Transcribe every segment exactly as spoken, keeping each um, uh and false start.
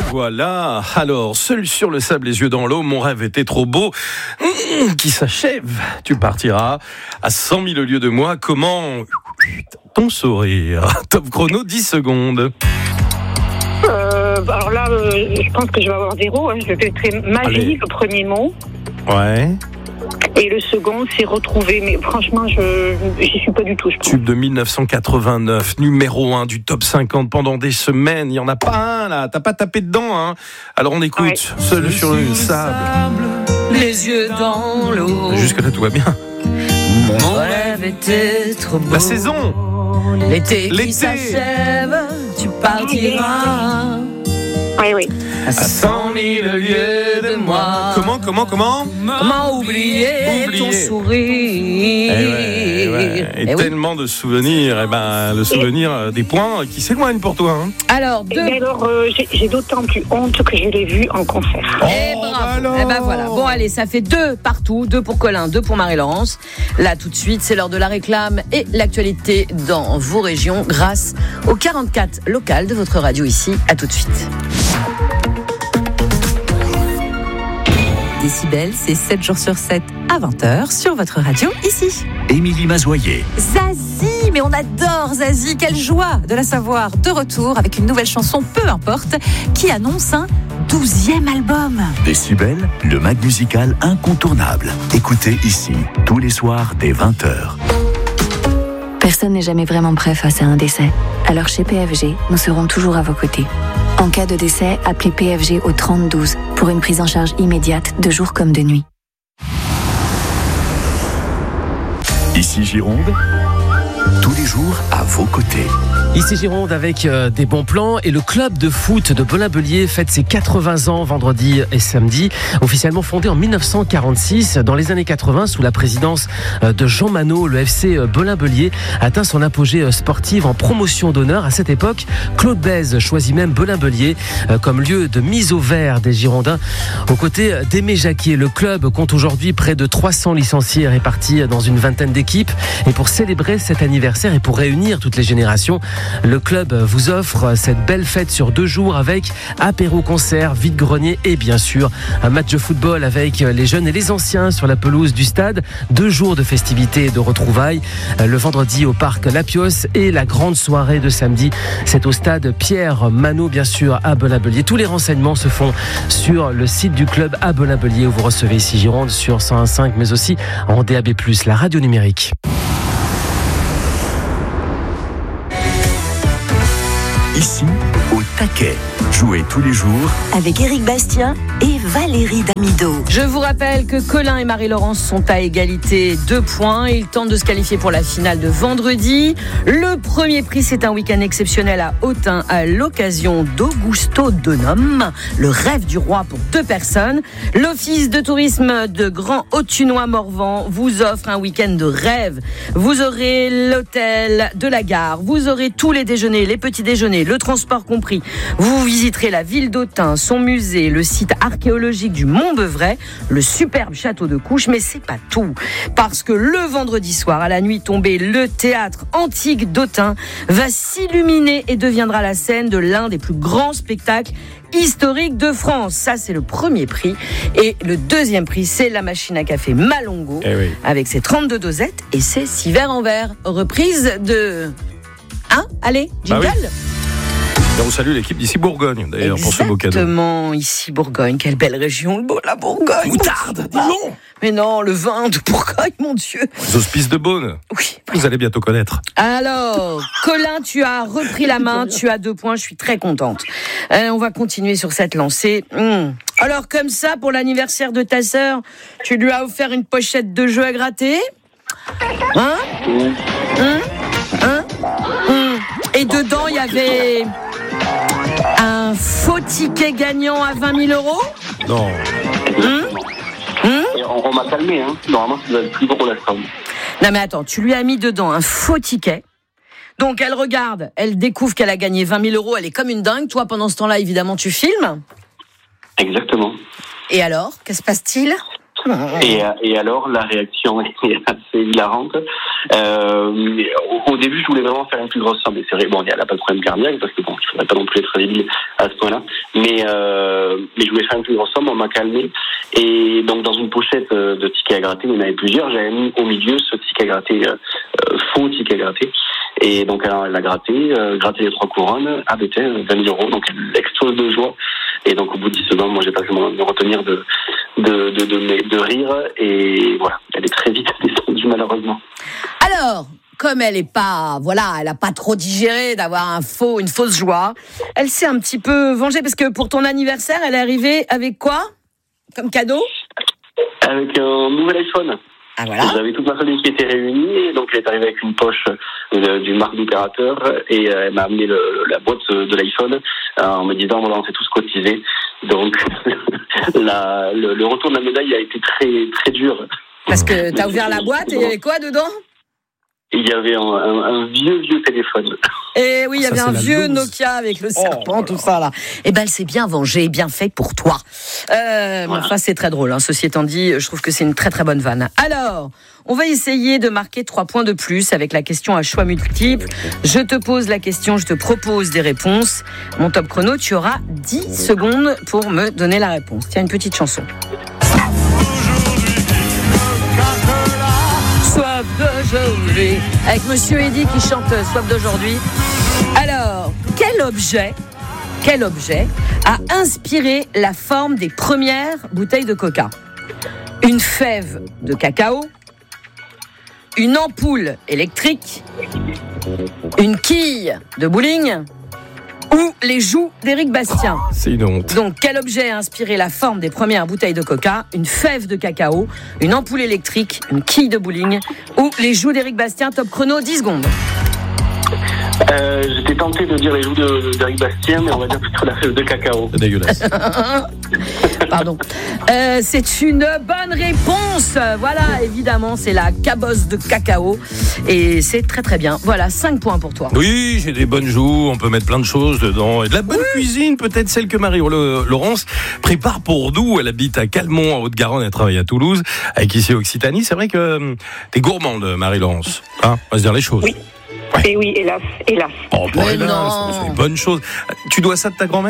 voilà. Alors, seul sur le sable, les yeux dans l'eau, mon rêve était trop beau, mmh, qui s'achève. Tu partiras à cent mille lieues de moi. Comment ton sourire? Top chrono, dix secondes. Euh, alors là, euh, je pense que je vais avoir zéro. Hein. Je vais être magie, Allez. Le premier mot. Ouais. Et le second, c'est retrouver. Mais franchement, je j'y suis pas du tout, je pense. Tube de mille neuf cent quatre-vingt-neuf, numéro un du top cinquante pendant des semaines. Il n'y en a pas un, là. T'as pas tapé dedans, hein. Alors on écoute. Ouais. Seul sur le sable. Les yeux dans l'eau. Jusque-là, tout va bien. Mon rêve était trop beau. La saison. L'été, L'été. qui s'achève, tu partiras. Oui, oui. À cent mille lieues de moi. Comment, comment, comment Comment oublier, oublier. ton sourire? Eh ouais, eh ouais. Et, et tellement oui. de souvenirs. Eh ben, le souvenir des points qui s'éloignent pour toi. Hein. Alors, deux... Et alors euh, j'ai, j'ai d'autant plus honte que je l'ai vu en concert. Oh, et bravo. Eh ben voilà. Bon, allez, ça fait deux partout. Deux pour Colin, deux pour Marie-Laurence. Là, tout de suite, c'est l'heure de la réclame et l'actualité dans vos régions grâce au quarante-quatre local de votre radio ici. À tout de suite. Décibel, c'est sept jours sur sept à vingt heures sur votre radio ici. Émilie Mazoyer. Zazie, mais on adore Zazie, quelle joie de la savoir de retour avec une nouvelle chanson, peu importe, qui annonce un douzième album. Décibel, le mag musical incontournable. Écoutez ici, tous les soirs dès vingt heures. Personne n'est jamais vraiment prêt face à un décès. Alors chez P F G, nous serons toujours à vos côtés. En cas de décès, appelez P F G au trente douze pour une prise en charge immédiate de jour comme de nuit. Ici Gironde, tous les jours à vos côtés. Ici Gironde avec euh, des bons plans et le club de foot de Belin-Bellier fête ses quatre-vingts ans vendredi et samedi. Officiellement fondé en mille neuf cent quarante-six, dans les années quatre-vingts sous la présidence euh, de Jean Manot, le F C euh, Belin-Bellier atteint son apogée euh, sportive en promotion d'honneur. À cette époque, Claude Bèze choisit même Belin-Bellier euh, comme lieu de mise au vert des Girondins. Aux côtés d'Aimé Jacquier, le club compte aujourd'hui près de trois cents licenciés répartis dans une vingtaine d'équipes. Et pour célébrer cet anniversaire et pour réunir toutes les générations, le club vous offre cette belle fête sur deux jours avec apéro-concert, vide-grenier et bien sûr un match de football avec les jeunes et les anciens sur la pelouse du stade. Deux jours de festivités et de retrouvailles. Le vendredi au parc Lapios et la grande soirée de samedi, c'est au stade Pierre Manot bien sûr à Belin-Bellier. Tous les renseignements se font sur le site du club à Belin-Bellier où vous recevez ici Gironde sur cent un virgule cinq mais aussi en D A B plus, la radio numérique. Ici, au taquet. Jouez tous les jours avec Éric Bastien et Valérie Damido. Je vous rappelle que Colin et Marie-Laurence sont à égalité, deux points. Ils tentent de se qualifier pour la finale de vendredi. Le premier prix, c'est un week-end exceptionnel à Autun à l'occasion d'Augusto Donum, le rêve du roi pour deux personnes. L'Office de tourisme de Grand Autunois-Morvan vous offre un week-end de rêve. Vous aurez l'hôtel de la gare, vous aurez tous les déjeuners, les petits déjeuners, le transport compris. Vous visiterez la ville d'Autun, son musée, le site archéologique du Mont-Beuvray, le superbe château de Couches, mais c'est pas tout. Parce que le vendredi soir, à la nuit tombée, le théâtre antique d'Autun va s'illuminer et deviendra la scène de l'un des plus grands spectacles historiques de France. Ça, c'est le premier prix. Et le deuxième prix, c'est la machine à café Malongo, eh oui. Avec ses trente-deux dosettes et ses six verres en verre. Reprise de... Hein ? Allez, jingle. Bah oui. On salue l'équipe d'ici Bourgogne, d'ailleurs, exactement, pour ce beau cadeau. Exactement, ici Bourgogne. Quelle belle région, la Bourgogne. Moutarde, dis donc. Mais non, le vin de Bourgogne, mon Dieu. Les hospices de Beaune. Oui. Vous allez bientôt connaître. Alors, Colin, tu as repris la main, tu as deux points, je suis très contente. Euh, on va continuer sur cette lancée. Mmh. Alors, comme ça, pour l'anniversaire de ta sœur, tu lui as offert une pochette de jeux à gratter ? Hein ? Hein ? Hein ? Mmh. Et dedans, il y avait... un faux ticket gagnant à vingt mille euros ? Non. Hum hum on, on m'a calmé, hein. Normalement, c'est le plus gros la somme. Non, mais attends, tu lui as mis dedans un faux ticket. Donc, elle regarde, elle découvre qu'elle a gagné vingt mille euros, elle est comme une dingue. Toi, pendant ce temps-là, évidemment, tu filmes. Exactement. Et alors, que se passe-t-il ? Et, et alors, la réaction est assez hilarante. Euh, au, au début, je voulais vraiment faire une plus grosse somme. Et c'est vrai, bon, elle n'a pas de problème cardiaque parce que bon, il faudrait pas non plus être débile à ce point-là. Mais, euh, mais je voulais faire une plus grosse somme. On m'a calmé. Et donc, dans une pochette de tickets à gratter, il y en avait plusieurs. J'avais mis au milieu ce ticket à gratter, euh, faux ticket à gratter. Et donc, elle, elle a gratté, euh, gratté les trois couronnes, A B T, vingt mille euros. Donc, elle explose de joie. Et donc, au bout de dix secondes, moi, j'ai pas pu me retenir de, de, de, de, de rire. Et voilà, elle est très vite descendue, malheureusement. Alors, comme elle est pas, voilà, elle a pas trop digéré d'avoir un faux, une fausse joie, elle s'est un petit peu vengée parce que pour ton anniversaire, elle est arrivée avec quoi comme cadeau? Avec un nouvel iPhone. Ah voilà. J'avais toute ma famille qui était réunie, et donc elle est arrivée avec une poche euh, d'une marque d'opérateur, et euh, elle m'a amené le, la boîte de l'iPhone euh, en me disant voilà, on s'est tous cotisés. Donc la, le, le retour de la médaille a été très très dur. Parce que t'as ouvert la boîte et il y avait quoi dedans? Il y avait un, un, un vieux, vieux téléphone. Et oui, il y avait ça, un vieux loose. Nokia avec le serpent, oh, tout ça là. Eh ben, elle s'est bien vengée, bien fait pour toi. Euh, voilà. Enfin, c'est très drôle. Hein. Ceci étant dit, je trouve que c'est une très très bonne vanne. Alors, on va essayer de marquer trois points de plus avec la question à choix multiples. Je te pose la question, je te propose des réponses. Mon top chrono, tu auras dix secondes pour me donner la réponse. Tiens, une petite chanson. Soif d'aujourd'hui, avec Monsieur Eddy qui chante Soif d'aujourd'hui. Alors, quel objet, quel objet a inspiré la forme des premières bouteilles de coca? Une fève de cacao, une ampoule électrique, une quille de bowling ou les joues d'Éric Bastien? C'est une honte. Donc, quel objet a inspiré la forme des premières bouteilles de coca? Une fève de cacao, une ampoule électrique, une quille de bowling ou les joues d'Éric Bastien? Top chrono, dix secondes. Euh, j'étais tenté de dire les joues de, d'Éric Bastien, mais on va dire plutôt la fève de cacao. C'est dégueulasse. Pardon. Euh, c'est une bonne réponse. Voilà, évidemment, c'est la cabosse de cacao. Et c'est très très bien. Voilà, cinq points pour toi. Oui, j'ai des bonnes joues, on peut mettre plein de choses dedans. Et de la bonne oui. cuisine, peut-être celle que Marie-Laurence prépare pour nous. Elle habite à Calmont, en Haute-Garonne, elle travaille à Toulouse, avec ici Occitanie. C'est vrai que t'es gourmande, Marie-Laurence. Hein, on va se dire les choses. Oui. Ouais. Et oui, hélas, hélas. Oh, bon, Mais hélas, non. c'est une bonne chose. Tu dois ça de ta grand-mère ?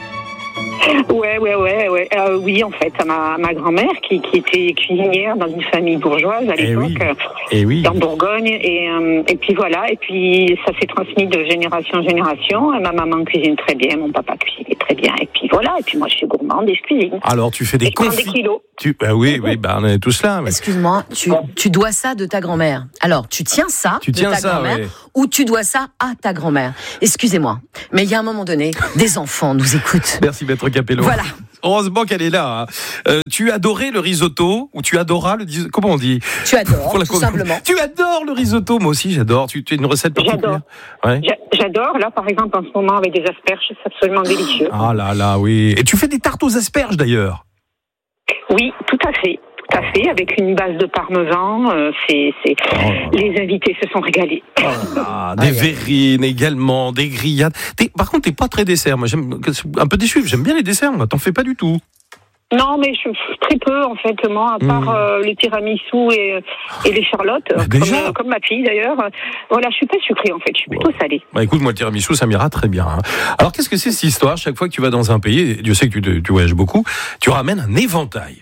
Ouais, ouais, ouais, ouais. Euh, oui, en fait, ma, ma grand-mère qui, qui était cuisinière dans une famille bourgeoise à l'époque, eh oui. Eh oui. en Bourgogne, et, euh, et puis voilà, et puis ça s'est transmis de génération en génération. Ma maman cuisine très bien, mon papa cuisine très bien, et puis voilà, et puis moi je suis gourmande et je cuisine. Alors tu fais des confits. des kilos. Tu, bah oui, oui, bah on est tous là. Mais... Excuse-moi, tu, tu dois ça de ta grand-mère. Alors, tu tiens ça tu de tiens ta ça, grand-mère ouais. ou tu dois ça à ta grand-mère? Excusez-moi, mais il y a un moment donné, des enfants nous écoutent. Merci, Maître Capello. Voilà. Heureusement qu'elle est là. Hein. Euh, tu adorais le risotto ou tu adoras le dis- comment on dit? Tu adores, Pour la tout co- simplement. Tu adores le risotto, moi aussi j'adore. Tu, tu as une recette particulière? J'adore. Ouais. J'adore. Là, par exemple, en ce moment avec des asperges, c'est absolument délicieux. Ah là là, oui. Et tu fais des tartes aux asperges d'ailleurs? Oui, tout à fait. Tout à fait, avec une base de parmesan, euh, c'est, c'est... Oh. Les invités se sont régalés. Oh là, des verrines également, des grillades. T'es... Par contre, t'es pas très dessert. Moi, j'aime un peu déçu. J'aime bien les desserts. Moi, t'en fais pas du tout. Non, mais je, très peu en fait, moi, à part mmh. euh, les tiramisu et, et les charlottes, bah, comme, euh, comme ma fille d'ailleurs. Voilà, je suis pas sucrée en fait, je suis plutôt salée. Bah écoute, moi le tiramisu, ça m'ira très bien. Hein. Alors qu'est-ce que c'est cette histoire? Chaque fois que tu vas dans un pays, Dieu sait que tu, tu voyages beaucoup, tu ramènes un éventail.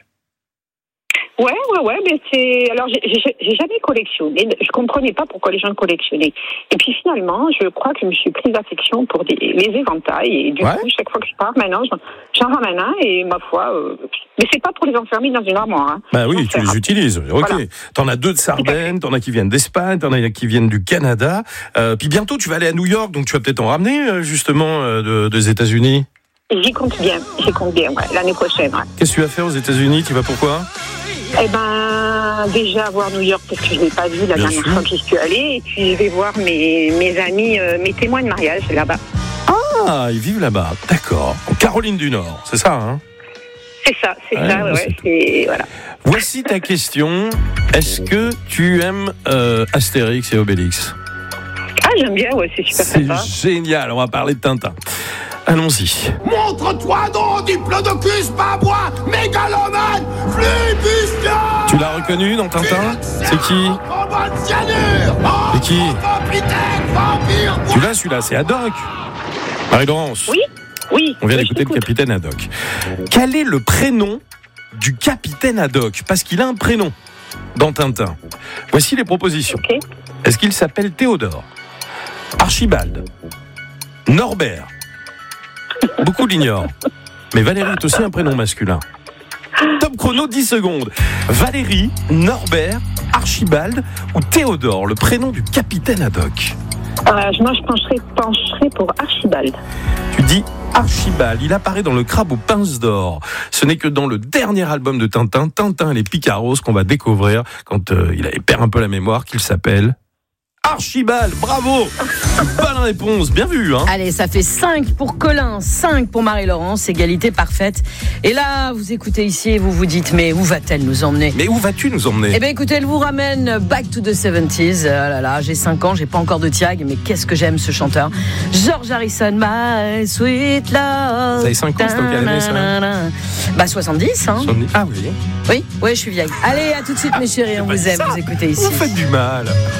Ouais, ouais, ouais, mais c'est. Alors, j'ai, j'ai, j'ai jamais collectionné. Je comprenais pas pourquoi les gens collectionnaient. Et puis finalement, je crois que je me suis prise d'affection pour des, les éventails. Et du ouais. coup, chaque fois que je pars, maintenant, j'en ramène un. Et ma foi, euh... mais c'est pas pour les enfermer dans une armoire. Hein. Bah oui, tu les utilises. Ok. Voilà. T'en as deux de Sardaigne, t'en as qui viennent d'Espagne, t'en as qui viennent du Canada. Euh, puis bientôt, tu vas aller à New York, donc tu vas peut-être en ramener justement euh, de, des États-Unis. J'y compte bien, j'y compte bien, ouais, l'année prochaine. Ouais. Qu'est-ce que tu vas faire aux États-Unis? Tu vas pourquoi? Eh ben, déjà voir New York parce que je l'ai pas vu la Bien dernière sûr. fois que j'y suis allée, et puis je vais voir mes mes amis, euh, mes témoins de mariage là-bas. Ah, ils vivent là-bas, d'accord. En Caroline du Nord, c'est ça, hein? C'est ça, c'est ouais, ça, ouais, c'est, c'est voilà. Voici ta question. Est-ce que tu aimes euh, Astérix et Obélix? Ah, j'aime bien, ouais, c'est super c'est sympa. C'est génial. On va parler de Tintin. Allons-y. Montre-toi donc, diplodocus, babouin, mégalomane, flibustian. Tu l'as reconnu dans Tintin? C'est qui? bonbonne de cyanure. Oh, Et qui capitaine, vampire. Tu l'as celui-là, c'est Haddock. Marie-Laurence. Oui, oui. On vient oui, d'écouter je le t'écoute. capitaine Haddock. Quel est le prénom du capitaine Haddock? Parce qu'il a un prénom dans Tintin. Voici les propositions. Ok. Est-ce qu'il s'appelle Théodore, Archibald, Norbert? Beaucoup l'ignorent. Mais Valérie est aussi un prénom masculin. Top chrono, dix secondes. Valérie, Norbert, Archibald ou Théodore, le prénom du capitaine Haddock? Euh, moi, je pencherais, pencherais pour Archibald. Tu dis Archibald, il apparaît dans Le Crabe aux pinces d'or. Ce n'est que dans le dernier album de Tintin, Tintin et les Picaros, qu'on va découvrir quand euh, il perd un peu la mémoire, qu'il s'appelle Archibald. Bravo. Bonne réponse, bien vu hein. Allez, ça fait cinq pour Colin, cinq pour Marie-Laurence, égalité parfaite. Et là, vous écoutez ici et vous vous dites, mais où va-t-elle nous emmener? Mais où vas-tu nous emmener? Eh bien écoutez, elle vous ramène back to the seventies. Ah là là, j'ai cinq ans, j'ai pas encore de tiag, mais qu'est-ce que j'aime ce chanteur. George Harrison, My Sweet Love. Vous avez cinq ans, c'était en quelle année, ça? Bah soixante-dix, hein. Ah oui. Oui, oui, je suis vieille. Allez, à tout de suite mes chéris, on Bah, vous aime, ça, vous écoutez ici. Vous faites du mal.